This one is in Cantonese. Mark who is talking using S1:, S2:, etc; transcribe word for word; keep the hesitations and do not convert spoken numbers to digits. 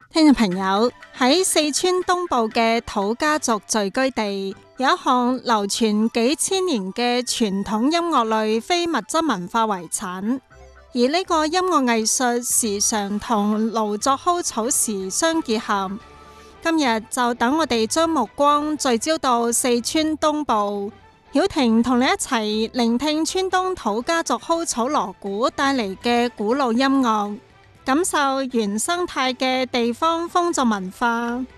S1: 聽眾朋友，喺四川東部嘅土家族聚居地，有一項流傳幾千年嘅傳統音樂類非物質文化遺產。而呢個音樂藝術時常同勞作蒿草時相結合。今日就等我哋將目光聚焦到四川東部，曉婷同你一齊聆聽川東土家族蒿草鑼鼓帶嚟嘅古老音樂，感受原生態嘅地方風俗文化。